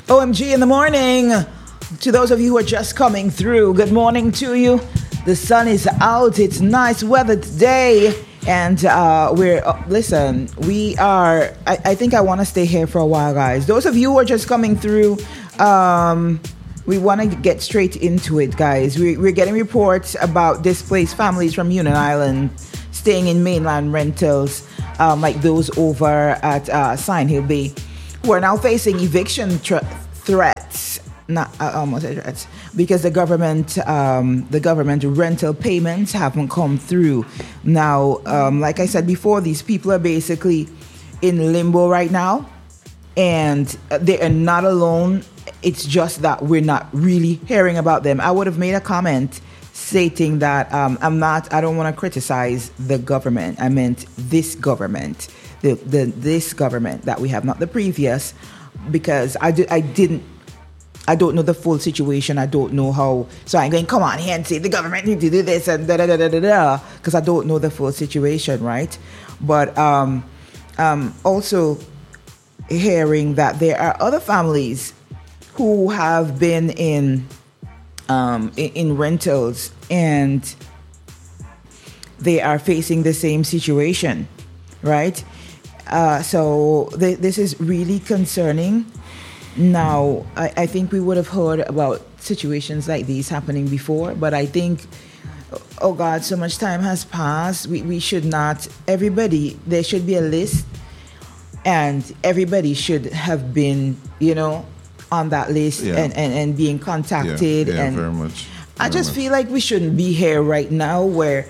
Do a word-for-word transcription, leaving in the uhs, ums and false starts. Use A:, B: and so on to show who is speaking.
A: O M G in the morning. To those of you who are just coming through, good morning to you. The sun is out. It's nice weather today. And uh, we're, uh, listen, we are, I, I think I want to stay here for a while, guys. Those of you who are just coming through, um, we want to get straight into it, guys. We, we're getting reports about displaced families from Union Island staying in mainland rentals, um, like those over at uh, Sign Hill Bay, who are now facing eviction tr- threats. Not uh, almost threats because the government, um, the government rental payments haven't come through. Now, um, like I said before, these people are basically in limbo right now, and they are not alone. It's just that we're not really hearing about them. I would have made a comment stating that um, I'm not. I don't want to criticize the government. I meant this government, the the this government that we have, not the previous, because I did I didn't. I don't know the full situation. I don't know how. So I'm going, come on here and say the government need to do this and da da da da da da, because I don't know the full situation, right? But um, um, also hearing that there are other families who have been in um, in, in rentals and they are facing the same situation, right? Uh, so th- this is really concerning. Now, I, I think we would have heard about situations like these happening before, but I think, oh God, so much time has passed. We, we should not, everybody, there should be a list, and everybody should have been, you know, on that list
B: yeah.
A: and, and, and being contacted.
B: Yeah, yeah
A: and
B: very much.
A: I
B: Very
A: just
B: much.
A: feel like we shouldn't be here right now where